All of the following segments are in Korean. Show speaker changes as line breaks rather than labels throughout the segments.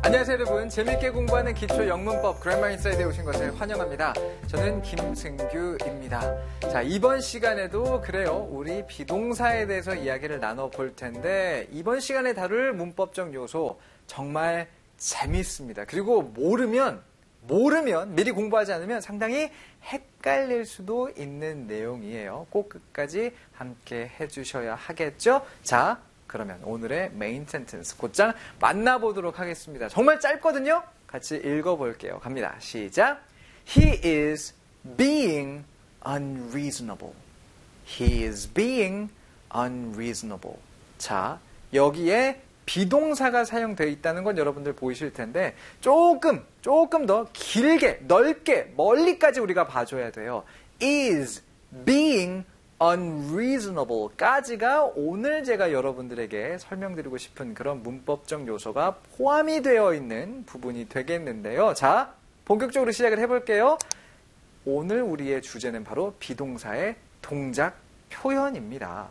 안녕하세요 여러분. 재밌게 공부하는 기초 영문법 그래머 인사이드에 오신 것을 환영합니다. 저는 김승규입니다. 자, 이번 시간에도 그래요. 우리 비동사에 대해서 이야기를 나눠볼 텐데 이번 시간에 다룰 문법적 요소 정말 재밌습니다. 그리고 모르면 미리 공부하지 않으면 상당히 헷갈릴 수도 있는 내용이에요. 꼭 끝까지 함께 해주셔야 하겠죠? 자, 그러면 오늘의 메인 센텐스 곧장 만나보도록 하겠습니다. 정말 짧거든요? 같이 읽어볼게요. 갑니다. 시작. He is being unreasonable. He is being unreasonable. 자, 여기에 비동사가 사용되어 있다는 건 여러분들 보이실 텐데 조금 더 길게, 넓게, 멀리까지 우리가 봐줘야 돼요. is being unreasonable 까지가 오늘 제가 여러분들에게 설명드리고 싶은 그런 문법적 요소가 포함이 되어 있는 부분이 되겠는데요. 자, 본격적으로 시작을 해볼게요. 오늘 우리의 주제는 바로 비동사의 동작 표현입니다.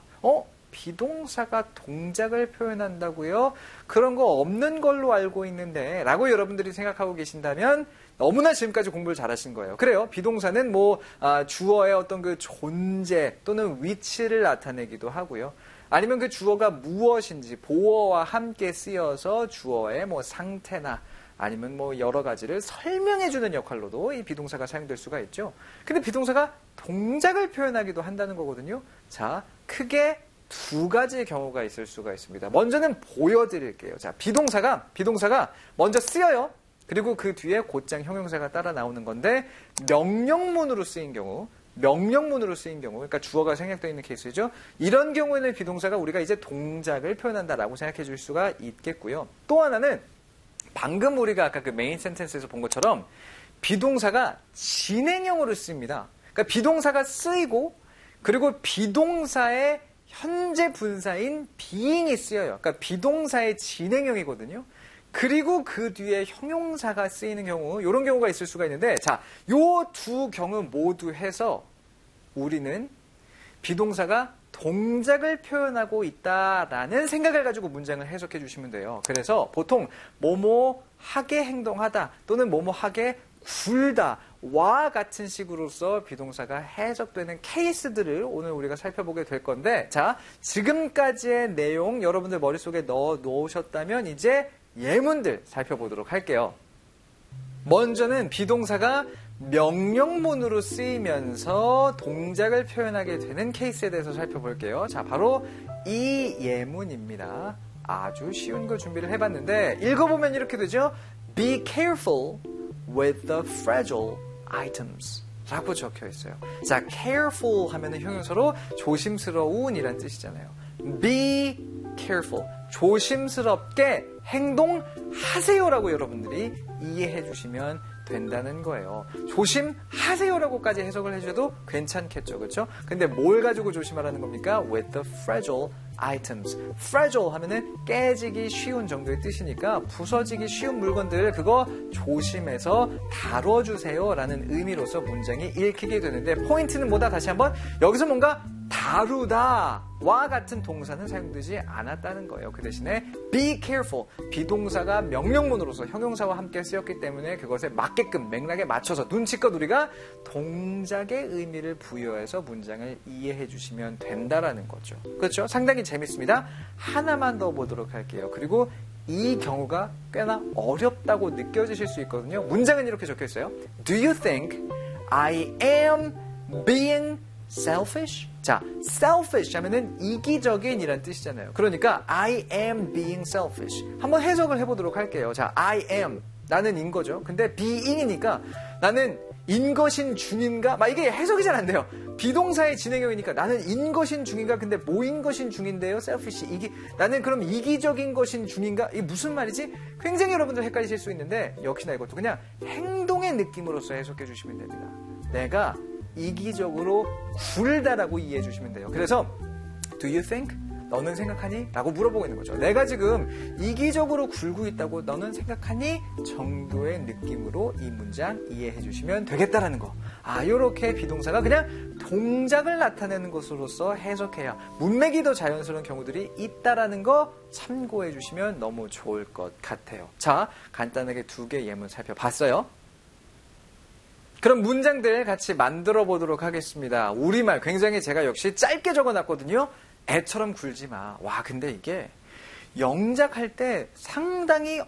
비동사가 동작을 표현한다고요? 그런 거 없는 걸로 알고 있는데 라고 여러분들이 생각하고 계신다면 너무나 지금까지 공부를 잘하신 거예요. 그래요. 비동사는 주어의 어떤 그 존재 또는 위치를 나타내기도 하고요. 아니면 그 주어가 무엇인지 보어와 함께 쓰여서 주어의 상태나 아니면 여러 가지를 설명해주는 역할로도 이 비동사가 사용될 수가 있죠. 근데 비동사가 동작을 표현하기도 한다는 거거든요. 자, 크게 두 가지의 경우가 있을 수가 있습니다. 먼저는 보여드릴게요. 자, 비동사가 먼저 쓰여요. 그리고 그 뒤에 곧장 형용사가 따라 나오는 건데 명령문으로 쓰인 경우, 그러니까 주어가 생략되어 있는 케이스죠. 이런 경우에는 비동사가 우리가 이제 동작을 표현한다라고 생각해 줄 수가 있겠고요. 또 하나는 방금 우리가 아까 그 메인 센텐스에서 본 것처럼 비동사가 진행형으로 쓰입니다. 그러니까 비동사가 쓰이고 그리고 비동사의 현재 분사인 being이 쓰여요. 그러니까 비동사의 진행형이거든요. 그리고 그 뒤에 형용사가 쓰이는 경우, 이런 경우가 있을 수가 있는데, 자, 요 두 경우 모두 해서 우리는 비동사가 동작을 표현하고 있다라는 생각을 가지고 문장을 해석해 주시면 돼요. 그래서 보통 뭐뭐 하게 행동하다 또는 뭐뭐 하게 굴다 와 같은 식으로서 비동사가 해석되는 케이스들을 오늘 우리가 살펴보게 될 건데, 자, 지금까지의 내용 여러분들 머릿속에 넣어 놓으셨다면 이제 예문들 살펴보도록 할게요. 먼저는 비동사가 명령문으로 쓰이면서 동작을 표현하게 되는 케이스에 대해서 살펴볼게요. 자, 바로 이 예문입니다. 아주 쉬운 거 준비를 해봤는데 읽어보면 이렇게 되죠. Be careful with the fragile items 라고 적혀 있어요. 자, careful 하면은 형용사로 조심스러운 이란 뜻이잖아요. Be careful. 조심스럽게 행동하세요라고 여러분들이 이해해 주시면 된다는 거예요. 조심하세요라고까지 해석을 해주셔도 괜찮겠죠, 그렇죠? 근데 뭘 가지고 조심하라는 겁니까? With the fragile items. fragile 하면은 깨지기 쉬운 정도의 뜻이니까 부서지기 쉬운 물건들 그거 조심해서 다뤄주세요라는 의미로서 문장이 읽히게 되는데 포인트는 뭐다? 다시 한번 여기서 뭔가 다루다와 같은 동사는 사용되지 않았다는 거예요. 그 대신에 be careful, 비동사가 명령문으로서 형용사와 함께 쓰였기 때문에 그것에 맞게끔 맥락에 맞춰서 눈치껏 우리가 동작의 의미를 부여해서 문장을 이해해 주시면 된다라는 거죠. 그렇죠? 상당히 재밌습니다. 하나만 더 보도록 할게요. 그리고 이 경우가 꽤나 어렵다고 느껴지실 수 있거든요. 문장은 이렇게 적혀 있어요. Do you think I am being selfish? 자, selfish 하면은 이기적인 이란 뜻이잖아요. 그러니까 I am being selfish. 한번 해석을 해보도록 할게요. 자, I am. 나는 인 거죠. 근데 being이니까 나는 인 것인 중인가? 이게 해석이 잘 안 돼요. 비동사의 진행형이니까 나는 인 것인 중인가? 근데 뭐인 것인 중인데요? selfish. 나는 그럼 이기적인 것인 중인가? 이게 무슨 말이지? 굉장히 여러분들 헷갈리실 수 있는데 역시나 이것도 그냥 행동의 느낌으로서 해석해 주시면 됩니다. 내가 이기적으로 굴다라고 이해해 주시면 돼요. 그래서 do you think? 너는 생각하니? 라고 물어보고 있는 거죠. 내가 지금 이기적으로 굴고 있다고 너는 생각하니? 정도의 느낌으로 이 문장 이해해 주시면 되겠다라는 거. 이렇게 비동사가 그냥 동작을 나타내는 것으로서 해석해야 문맥이 더 자연스러운 경우들이 있다라는 거 참고해 주시면 너무 좋을 것 같아요. 자, 간단하게 2개 예문 살펴봤어요. 그럼 문장들 같이 만들어 보도록 하겠습니다. 우리말 굉장히 제가 역시 짧게 적어놨거든요. 애처럼 굴지 마. 와, 근데 이게 영작할 때 상당히